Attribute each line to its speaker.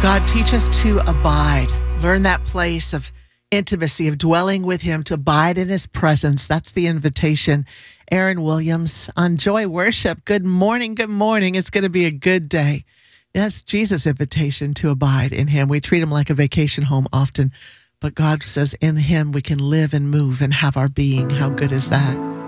Speaker 1: God, teach us to abide. Learn that place of intimacy, of dwelling with Him, to abide in His presence. That's the invitation. Aaron Williams on Joy Worship. Good morning. Good morning. It's going to be a good day. That's Jesus' invitation to abide in Him. We treat Him like a vacation home often, but God says in Him we can live and move and have our being. How good is that?